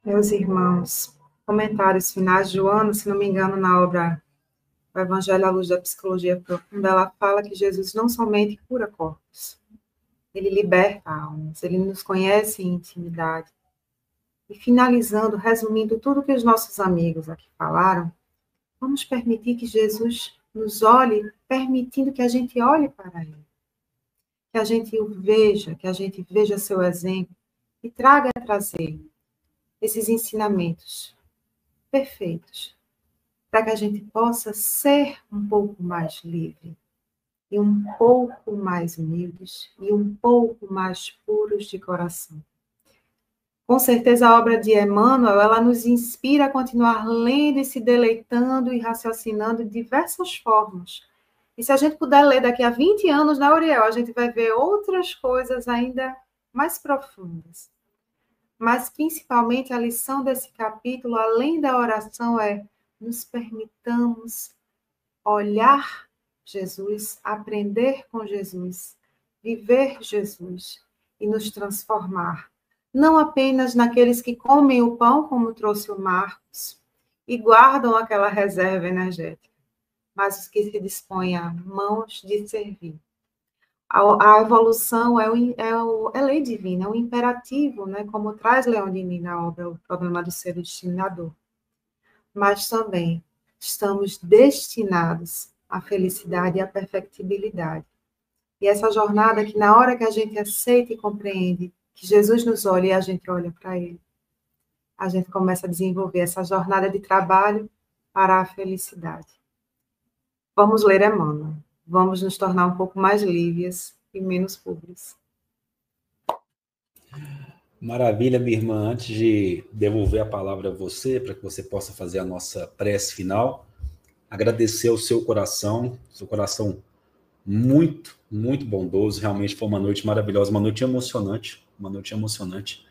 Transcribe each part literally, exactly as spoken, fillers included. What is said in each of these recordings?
Meus irmãos, comentários finais de Joana, se não me engano, na obra O Evangelho à Luz da Psicologia Profunda, ela fala que Jesus não somente cura corpos, ele liberta almas, ele nos conhece em intimidade. E finalizando, resumindo tudo que os nossos amigos aqui falaram, vamos permitir que Jesus nos olhe, permitindo que a gente olhe para ele, que a gente o veja, que a gente veja seu exemplo e traga a trazer esses ensinamentos perfeitos, para que a gente possa ser um pouco mais livre, e um pouco mais humildes, e um pouco mais puros de coração. Com certeza a obra de Emmanuel, ela nos inspira a continuar lendo e se deleitando e raciocinando de diversas formas. E se a gente puder ler daqui a vinte anos na Uriel, a gente vai ver outras coisas ainda mais profundas. Mas, principalmente, a lição desse capítulo, além da oração, é nos permitamos olhar Jesus, aprender com Jesus, viver Jesus e nos transformar. Não apenas naqueles que comem o pão, como trouxe o Marcos, e guardam aquela reserva energética, mas os que se dispõem a mãos de servir. A, a evolução é, o, é, o, é lei divina, é um imperativo, né? Como traz Leonini na obra O Problema do Ser Destinador. Mas também estamos destinados à felicidade e à perfectibilidade. E essa jornada que na hora que a gente aceita e compreende que Jesus nos olha e a gente olha para ele, a gente começa a desenvolver essa jornada de trabalho para a felicidade. Vamos ler Emmanuel. Vamos nos tornar um pouco mais lívias e menos pobres. Maravilha, minha irmã. Antes de devolver a palavra a você, para que você possa fazer a nossa prece final, agradecer ao seu coração, seu coração muito, muito bondoso. Realmente foi uma noite maravilhosa, uma noite emocionante, uma noite emocionante.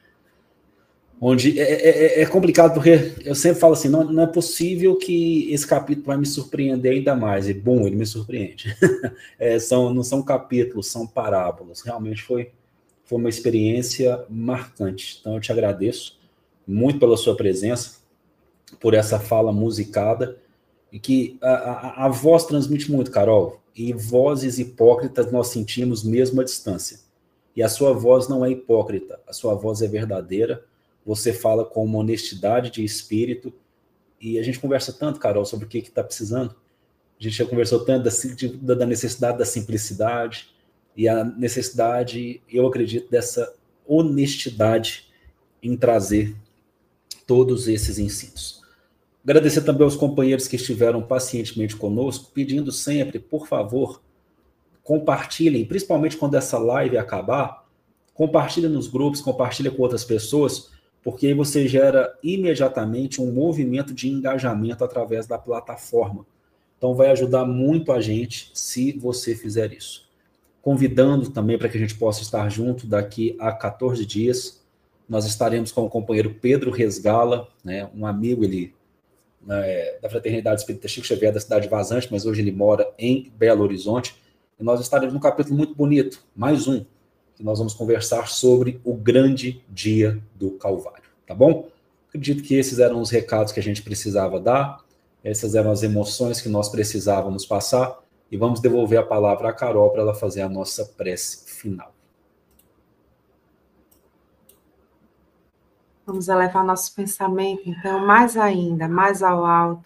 Onde é, é, é complicado, porque eu sempre falo assim, não, não é possível que esse capítulo vai me surpreender ainda mais. E, bom, ele me surpreende. É, são, não são capítulos, são parábolas. Realmente foi, foi uma experiência marcante. Então, eu te agradeço muito pela sua presença, por essa fala musicada, e que a, a, a voz transmite muito, Carol, e vozes hipócritas nós sentimos mesmo à distância. E a sua voz não é hipócrita, a sua voz é verdadeira, você fala com uma honestidade de espírito, e a gente conversa tanto, Carol, sobre o que está precisando. A gente já conversou tanto da, da necessidade da simplicidade, e a necessidade, eu acredito, dessa honestidade em trazer todos esses ensinos. Agradecer também aos companheiros que estiveram pacientemente conosco, pedindo sempre, por favor, compartilhem, principalmente quando essa live acabar, compartilhem nos grupos, compartilhem com outras pessoas, porque aí você gera imediatamente um movimento de engajamento através da plataforma. Então vai ajudar muito a gente se você fizer isso. Convidando também para que a gente possa estar junto daqui a quatorze dias. Nós estaremos com o companheiro Pedro Resgala, né, um amigo ele, né, da Fraternidade Espírita Chico Xavier da cidade de Vazante, mas hoje ele mora em Belo Horizonte. E nós estaremos num capítulo muito bonito, mais um, que nós vamos conversar sobre o grande dia do Calvário, tá bom? Acredito que esses eram os recados que a gente precisava dar, essas eram as emoções que nós precisávamos passar, e vamos devolver a palavra à Carol para ela fazer a nossa prece final. Vamos elevar nosso pensamento, então, mais ainda, mais ao alto,